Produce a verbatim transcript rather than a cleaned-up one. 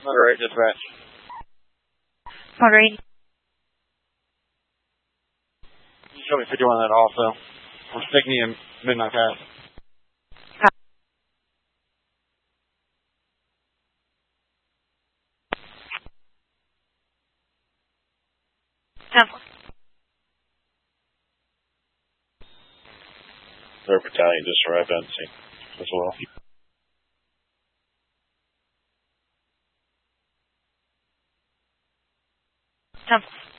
Moderate dispatch. Moderate. You show me fifty-one that also. I'm sticking you in Midnight Pass. Temple. Third Battalion just arrived on scene as well. Temple.